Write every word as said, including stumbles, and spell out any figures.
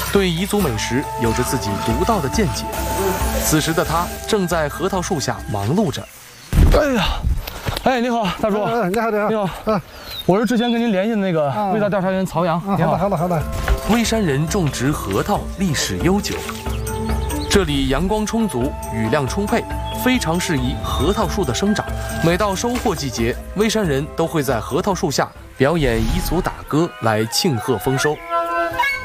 对彝族美食有着自己独到的见解。此时的他正在核桃树下忙碌着。 哎呀，哎，你好，大叔。 哎，你好，你好。 你好，嗯，我是之前跟您联系的那个味道调查员曹阳。 啊，好的，好的，好的。 微山人种植核桃历史悠久，这里阳光充足，雨量充沛，非常适宜核桃树的生长。每到收获季节，微山人都会在核桃树下表演彝族打歌来庆贺丰收。